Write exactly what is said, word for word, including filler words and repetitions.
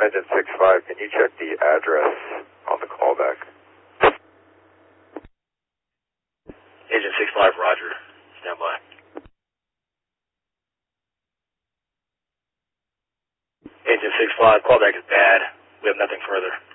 Agent six five, can you check the address on the callback? Agent six five, roger. Stand by. Agent six five, callback is bad. We have nothing further.